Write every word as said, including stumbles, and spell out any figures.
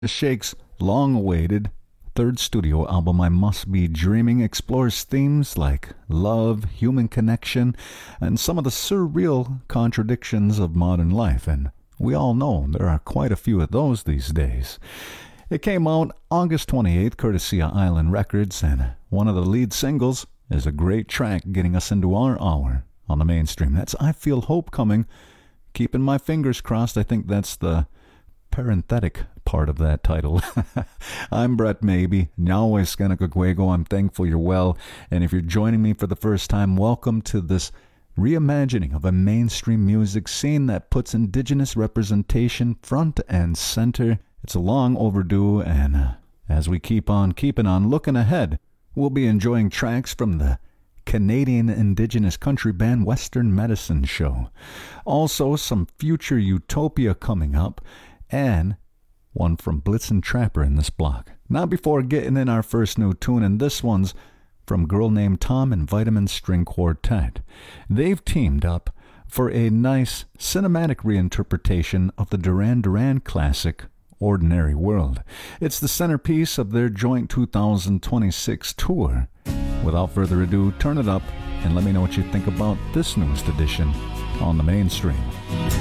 The Shake's long-awaited third studio album, I Must Be Dreaming, explores themes like love, human connection, and some of the surreal contradictions of modern life, and we all know there are quite a few of those these days. It came out August twenty-eighth, courtesy of Island Records, and one of the lead singles is a great track getting us into our hour on the mainstream. That's I Feel Hope Coming. Keeping my fingers crossed, I think that's the parenthetic part of that title. I'm Brett Maybe. Nyahweh Skenakakwego. I'm thankful you're well. And if you're joining me for the first time, welcome to this reimagining of a mainstream music scene that puts indigenous representation front and center. It's a long overdue, and uh, as we keep on keeping on looking ahead, we'll be enjoying tracks from the Canadian indigenous country band Western Medicine Show. Also, some future Utopia coming up, and one from Blitzen Trapper in this block. Now, before getting in our first new tune, and this one's from Girl Named Tom and Vitamin String Quartet. They've teamed up for a nice cinematic reinterpretation of the Duran Duran classic Ordinary World. It's the centerpiece of their joint two thousand twenty-six tour. Without further ado, turn it up and let me know what you think about this newest edition on the mainstream.